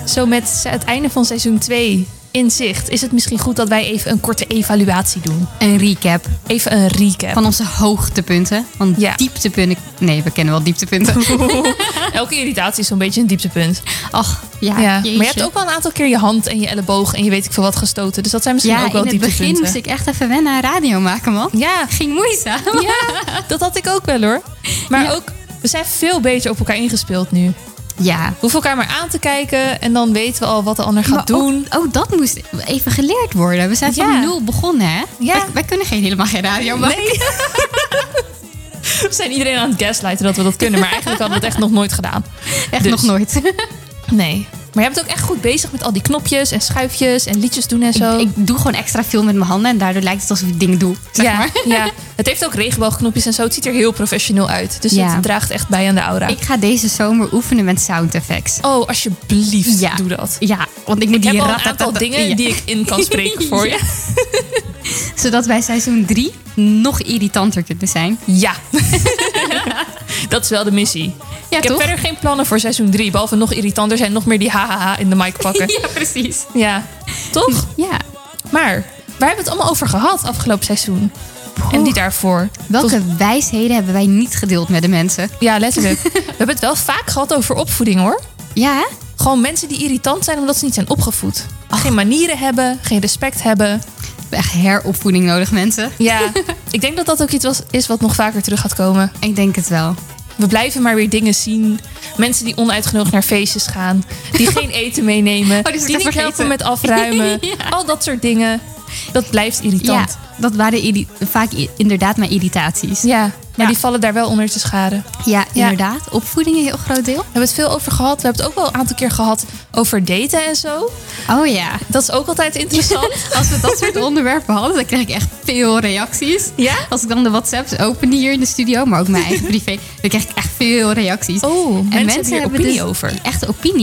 zo met het einde van seizoen 2 in zicht, is het misschien goed dat wij even een korte evaluatie doen. Een recap. Even een recap. Van onze hoogtepunten. Want dieptepunten... Nee, we kennen wel dieptepunten. Elke irritatie is zo'n beetje een dieptepunt. Ach, ja. Maar je hebt ook wel een aantal keer je hand en je elleboog en je weet ik veel wat gestoten. Dus dat zijn misschien ook wel dieptepunten. In het begin moest ik echt even wennen aan radio maken, man. Ja. Ging moeizaam. Ja, dat had ik ook wel hoor. Maar ook, we zijn veel beter op elkaar ingespeeld nu. Ja. We hoeven elkaar maar aan te kijken en dan weten we al wat de ander gaat doen. Dat moest even geleerd worden. We zijn van 0 begonnen, hè? Ja. Wij kunnen helemaal geen radio maken. Nee. We zijn iedereen aan het gaslighten dat we dat kunnen. Maar eigenlijk hadden we het echt nog nooit gedaan. Echt nog nooit. Nee. Maar je bent ook echt goed bezig met al die knopjes en schuifjes en liedjes doen en zo. Ik doe gewoon extra veel met mijn handen en daardoor lijkt het alsof ik dingen doe. Zeg maar. Ja, het heeft ook regenboogknopjes en zo. Het ziet er heel professioneel uit. Dus het draagt echt bij aan de aura. Ik ga deze zomer oefenen met sound effects. Oh, alsjeblieft, doe dat. Ja, want ik moet heb al een aantal dingen die ik in kan spreken voor je. Zodat wij seizoen 3 nog irritanter kunnen zijn. Ja. Dat is wel de missie. Ja, ik heb verder geen plannen voor seizoen 3. Behalve nog irritanter zijn, nog meer die hahaha in de mic pakken. Ja, precies. Ja, toch? Ja. Maar waar hebben we het allemaal over gehad afgelopen seizoen? En die daarvoor. Welke wijsheden hebben wij niet gedeeld met de mensen? Ja, letterlijk. We hebben het wel vaak gehad over opvoeding, hoor. Ja, hè? Gewoon mensen die irritant zijn omdat ze niet zijn opgevoed. Geen manieren hebben, geen respect hebben. We hebben echt heropvoeding nodig, mensen. Ja, ik denk dat dat ook iets is wat nog vaker terug gaat komen. Ik denk het wel. We blijven maar weer dingen zien. Mensen die onuitgenodigd naar feestjes gaan. Die geen eten meenemen. Die niet helpen met afruimen. Ja. Al dat soort dingen. Dat blijft irritant. Ja, dat waren vaak inderdaad mijn irritaties. Ja, maar die vallen daar wel onder te scharen. Ja, inderdaad. Opvoeding een heel groot deel. We hebben het veel over gehad. We hebben het ook wel een aantal keer gehad over daten en zo. Oh ja. Dat is ook altijd interessant. Als we dat soort onderwerpen hadden, dan kreeg ik echt veel reacties. Ja? Als ik dan de WhatsApps open hier in de studio, maar ook mijn eigen privé, dan kreeg ik echt veel reacties. Oh, en mensen hebben hier opinie over. Echt opinie.